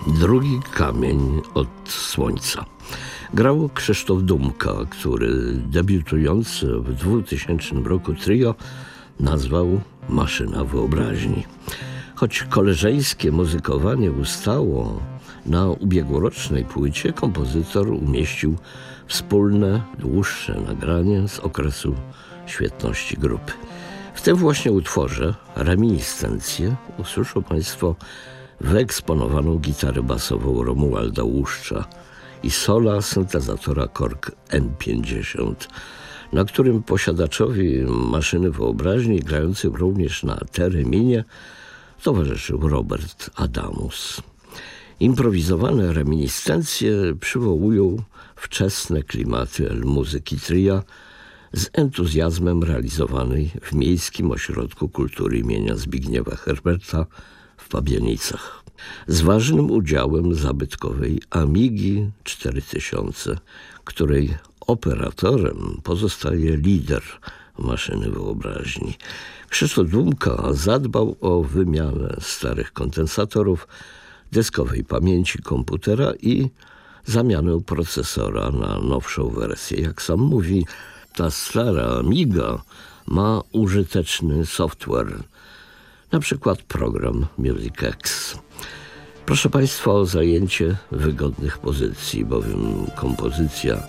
Drugi kamień od słońca. Grał Krzysztof Dumka, który debiutujący w 2000 roku trio nazwał Maszyna Wyobraźni. Choć koleżeńskie muzykowanie ustało, na ubiegłorocznej płycie kompozytor umieścił wspólne, dłuższe nagranie z okresu świetności grupy. W tym właśnie utworze, Reminiscencje, usłyszą Państwo wyeksponowaną gitarę basową Romualda Łuszcza i sola syntezatora Korg N50, na którym posiadaczowi Maszyny Wyobraźni, grającym również na tereminie, towarzyszył Robert Adamus. Improwizowane reminiscencje przywołują wczesne klimaty muzyki tria z entuzjazmem realizowanej w Miejskim Ośrodku Kultury imienia Zbigniewa Herberta w Pabianicach. Z ważnym udziałem zabytkowej Amigi 4000, której operatorem pozostaje lider Maszyny Wyobraźni. Krzysztof Dumka zadbał o wymianę starych kondensatorów, dyskowej pamięci komputera i zamianę procesora na nowszą wersję. Jak sam mówi, ta stara Amiga ma użyteczny software, na przykład program MusicX. Proszę Państwa o zajęcie wygodnych pozycji, bowiem kompozycja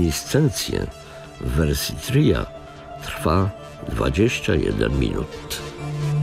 Reminiscencje w wersji tria trwa 21 minut.